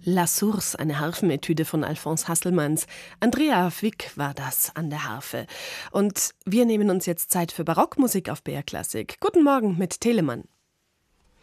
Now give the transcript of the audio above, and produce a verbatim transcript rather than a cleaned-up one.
La Source, eine Harfenetüde von Alphonse Hasselmanns. Andrea Wick war das an der Harfe. Und wir nehmen uns jetzt Zeit für Barockmusik auf B R Klassik. Guten Morgen mit Telemann.